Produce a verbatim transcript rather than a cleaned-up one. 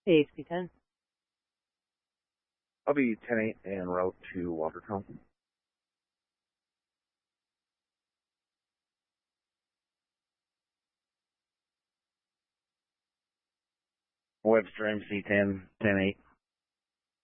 H P ten. I'll be ten eight en route to Watertown. Webster M C ten, ten eight.